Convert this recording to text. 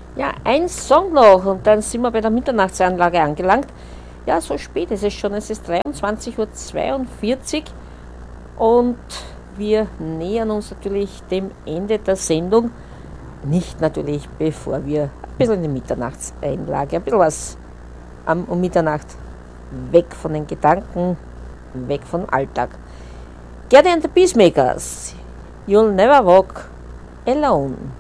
Ja, ein Song noch und dann sind wir bei der Mitternachtsanlage angelangt. Ja, so spät ist es schon. Es ist 23:42 Uhr und wir nähern uns natürlich dem Ende der Sendung. Nicht natürlich, bevor wir ein bisschen in die Mitternachtseinlage, ein bisschen was um Mitternacht, weg von den Gedanken, weg vom Alltag. Gerdy and the Peacemakers, You'll Never Walk Alone.